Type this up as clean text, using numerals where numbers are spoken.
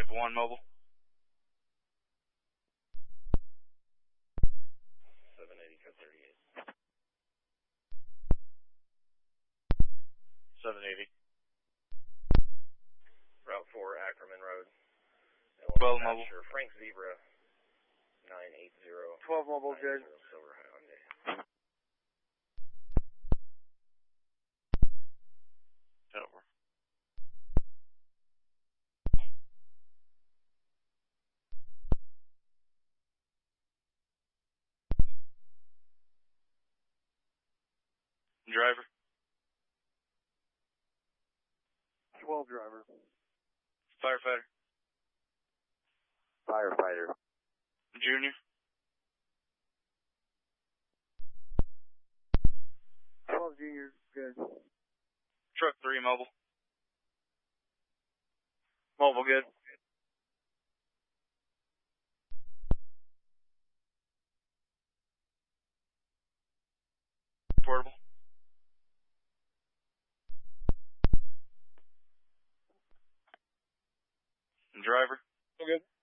1 mobile. 780 code 38. 780. Route 4, Ackerman Road. 12 mobile. Frank Zebra 980. 12 mobile, good. Silver Hyundai. Over. Driver? 12 driver. Firefighter? Firefighter. Junior? 12 junior, good. Truck 3 mobile. Mobile, good. Portable? Driver? Good.